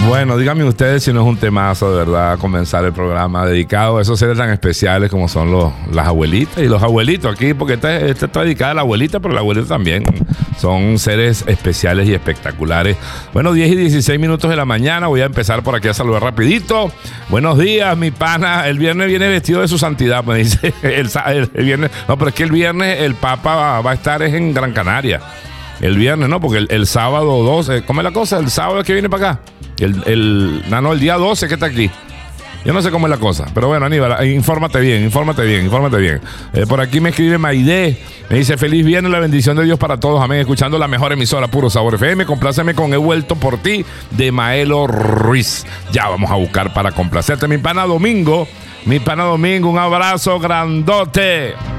Bueno, díganme ustedes si no es un temazo, de verdad, comenzar el programa dedicado a esos seres tan especiales como son las abuelitas y los abuelitos aquí, porque esta está dedicada a la abuelita, pero la abuelita también. Son seres especiales y espectaculares. Bueno, 10 y 16 minutos de la mañana. Voy a empezar por aquí a saludar rapidito. Buenos días, mi pana. El viernes viene vestido de su santidad, me dice. El viernes. No, pero es que el viernes el Papa va a estar en Gran Canaria. El viernes, ¿no? Porque el sábado 12, ¿cómo es la cosa? El sábado es que viene para acá. El día 12 que está aquí. Yo no sé cómo es la cosa, pero bueno, Aníbal, infórmate bien. Por aquí me escribe Maide, me dice: feliz viernes, la bendición de Dios para todos, amén. Escuchando la mejor emisora, Puro Sabor FM. Compláceme con He vuelto por ti, de Maelo Ruiz. Ya vamos a buscar para complacerte, mi pana Domingo, un abrazo grandote.